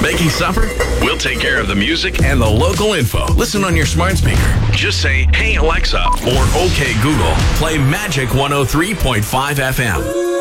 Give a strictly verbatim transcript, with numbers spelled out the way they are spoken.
Making supper? We'll take care of the music and the local info. Listen on your smart speaker. Just say, "Hey Alexa," or "Okay Google, play Magic one oh three point five F M."